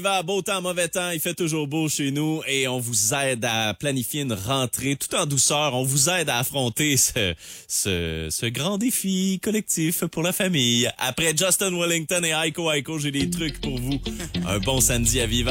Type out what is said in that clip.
Beau temps, mauvais temps, il fait toujours beau chez nous et on vous aide à planifier une rentrée tout en douceur. On vous aide à affronter ce grand défi collectif pour la famille. Après Justin Wellington et Aiko Aiko, j'ai des trucs pour vous. Un bon samedi à vivre.